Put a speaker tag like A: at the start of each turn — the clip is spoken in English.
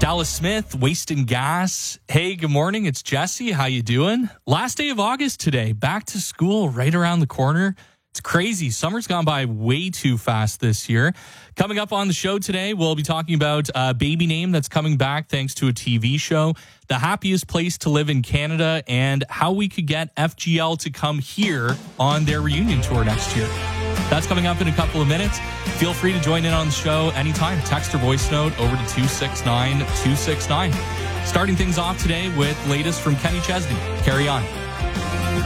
A: Dallas Smith, wasting gas. Hey, good morning. It's Jesse. How you doing? Last day of August today. Back to school right around the corner. It's crazy. Summer's gone by way too fast this year. Coming up on the show today, we'll be talking about a baby name that's coming back thanks to a TV show, the happiest place to live in Canada, and how we could get FGL to come here on their reunion tour next year. That's coming up in a couple of minutes. Feel free to join in on the show anytime. Text or voice note over to 269-269. Starting things off today with latest from Kenny Chesney. Carry on.